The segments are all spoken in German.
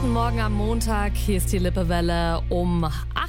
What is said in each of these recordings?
Guten Morgen am Montag. Hier ist die Lippewelle um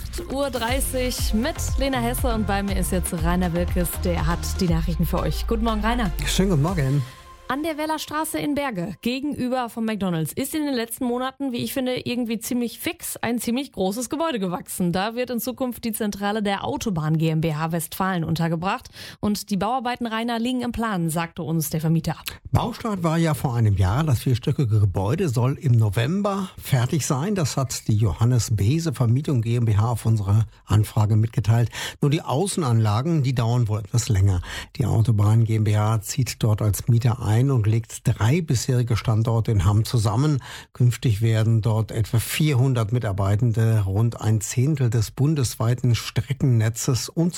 8.30 Uhr mit Lena Hesse und bei mir ist jetzt Rainer Wilkes, der hat die Nachrichten für euch. Guten Morgen, Rainer. Schönen guten Morgen. An der Wellerstraße in Berge, gegenüber vom McDonald's, ist in den letzten Monaten, wie ich finde, irgendwie ziemlich fix ein ziemlich großes Gebäude gewachsen. Da wird in Zukunft die Zentrale der Autobahn GmbH Westfalen untergebracht. Und die Bauarbeiten, Rainer, liegen im Plan, sagte uns der Vermieter. Baustart war ja vor einem Jahr. Das vierstöckige Gebäude soll im November fertig sein. Das hat die Johannes Beese Vermietung GmbH auf unsere Anfrage mitgeteilt. Nur die Außenanlagen, die dauern wohl etwas länger. Die Autobahn GmbH zieht dort als Mieter ein und legt 3 bisherige Standorte in Hamm zusammen. Künftig werden dort etwa 400 Mitarbeitende rund ein Zehntel des bundesweiten Streckennetzes und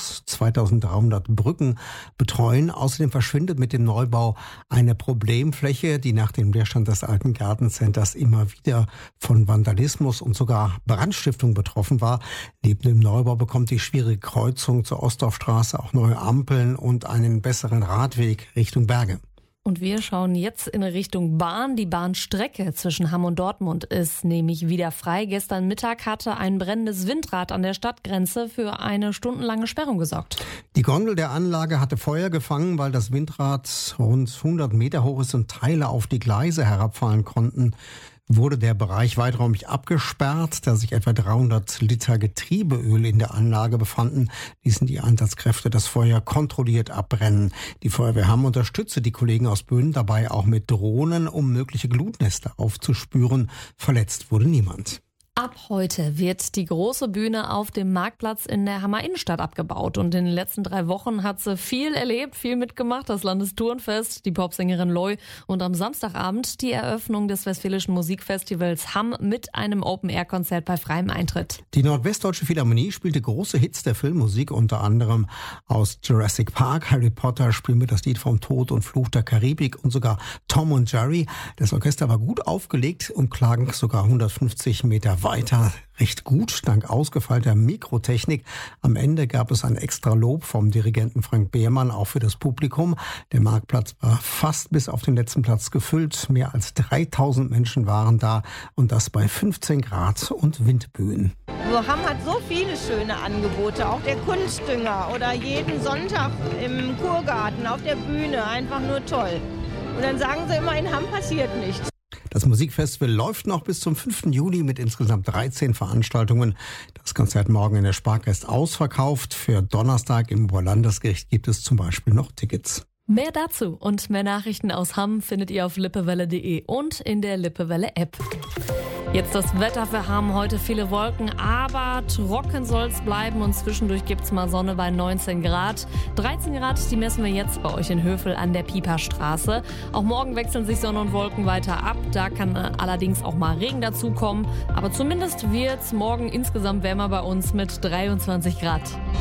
2300 Brücken betreuen. Außerdem verschwindet mit dem Neubau eine Problemfläche, die nach dem Leerstand des alten Gartencenters immer wieder von Vandalismus und sogar Brandstiftung betroffen war. Neben dem Neubau bekommt die schwierige Kreuzung zur Ostdorfstraße auch neue Ampeln und einen besseren Radweg Richtung Berge. Und wir schauen jetzt in Richtung Bahn. Die Bahnstrecke zwischen Hamm und Dortmund ist nämlich wieder frei. Gestern Mittag hatte ein brennendes Windrad an der Stadtgrenze für eine stundenlange Sperrung gesorgt. Die Gondel der Anlage hatte Feuer gefangen, weil das Windrad rund 100 Meter hoch ist und Teile auf die Gleise herabfallen konnten. Wurde der Bereich weiträumig abgesperrt, da sich etwa 300 Liter Getriebeöl in der Anlage befanden, ließen die Einsatzkräfte das Feuer kontrolliert abbrennen. Die Feuerwehr Hamm unterstützte die Kollegen aus Böen dabei auch mit Drohnen, um mögliche Glutnester aufzuspüren. Verletzt wurde niemand. Ab heute wird die große Bühne auf dem Marktplatz in der Hammer Innenstadt abgebaut. Und in den letzten 3 Wochen hat sie viel erlebt, viel mitgemacht. Das Landestourenfest, die Popsängerin Loi und am Samstagabend die Eröffnung des Westfälischen Musikfestivals Hamm mit einem Open-Air-Konzert bei freiem Eintritt. Die Nordwestdeutsche Philharmonie spielte große Hits der Filmmusik, unter anderem aus Jurassic Park, Harry Potter, spielen wir das Lied vom Tod und Fluch der Karibik und sogar Tom und Jerry. Das Orchester war gut aufgelegt und klang sogar 150 Meter weiter recht gut, dank ausgefeilter Mikrotechnik. Am Ende gab es ein extra Lob vom Dirigenten Frank Behrmann, auch für das Publikum. Der Marktplatz war fast bis auf den letzten Platz gefüllt. Mehr als 3000 Menschen waren da und das bei 15 Grad und Windböen. Hamm hat so viele schöne Angebote, auch der Kunstdünger oder jeden Sonntag im Kurgarten, auf der Bühne, einfach nur toll. Und dann sagen sie immer, in Hamm passiert nichts. Das Musikfestival läuft noch bis zum 5. Juli mit insgesamt 13 Veranstaltungen. Das Konzert morgen in der Spark ist ausverkauft. Für Donnerstag im Oberlandesgericht gibt es zum Beispiel noch Tickets. Mehr dazu und mehr Nachrichten aus Hamm findet ihr auf lippewelle.de und in der Lippewelle-App. Jetzt das Wetter für Hamm. Heute viele Wolken, aber trocken soll es bleiben und zwischendurch gibt's mal Sonne bei 19 Grad. 13 Grad, die messen wir jetzt bei euch in Hövel an der Pieperstraße. Auch morgen wechseln sich Sonne und Wolken weiter ab. Da kann allerdings auch mal Regen dazukommen. Aber zumindest wird's morgen insgesamt wärmer bei uns mit 23 Grad.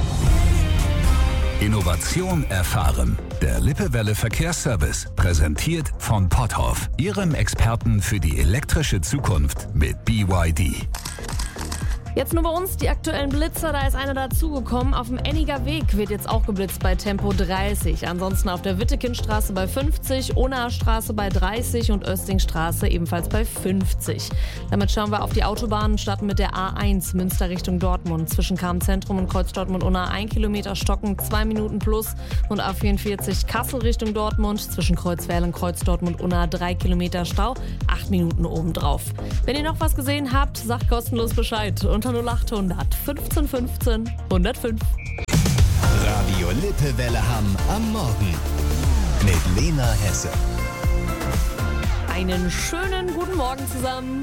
Innovation erfahren. Der Lippewelle Verkehrsservice, präsentiert von Potthoff, Ihrem Experten für die elektrische Zukunft mit BYD. Jetzt nur bei uns die aktuellen Blitzer, da ist einer dazugekommen. Auf dem Enniger Weg wird jetzt auch geblitzt bei Tempo 30. Ansonsten auf der Wittekindstraße bei 50, Unnaer Straße bei 30 und Östingstraße ebenfalls bei 50. Damit schauen wir auf die Autobahnen, starten mit der A1 Münster Richtung Dortmund. Zwischen Cham-Zentrum und Kreuz Dortmund-Unna 1 Kilometer stocken, 2 Minuten plus. Und A44 Kassel Richtung Dortmund, zwischen Kreuzwerl und Kreuz Dortmund-Unna 3 Kilometer Stau, 8 Minuten obendrauf. Wenn ihr noch was gesehen habt, sagt kostenlos Bescheid. Unter 0800 15 15 105. Radio Lippewelle Hamm am Morgen mit Lena Hesse. Einen schönen guten Morgen zusammen.